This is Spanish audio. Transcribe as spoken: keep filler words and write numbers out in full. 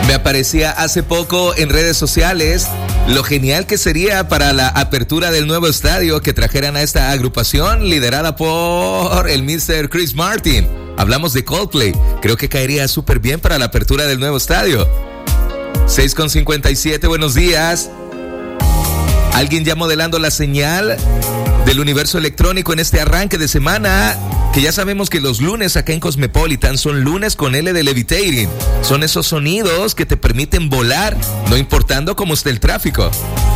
Me aparecía hace poco en redes sociales lo genial que sería para la apertura del nuevo estadio que trajeran a esta agrupación liderada por el mister Chris Martin. Hablamos de Coldplay. Creo que caería súper bien para la apertura del nuevo estadio. seis con cincuenta y siete, buenos días. Alguien ya modelando la señal del universo electrónico en este arranque de semana, que ya sabemos que los lunes acá en Cosmopolitan son lunes con L de Levitating. Son esos sonidos que te permiten volar, no importando cómo esté el tráfico.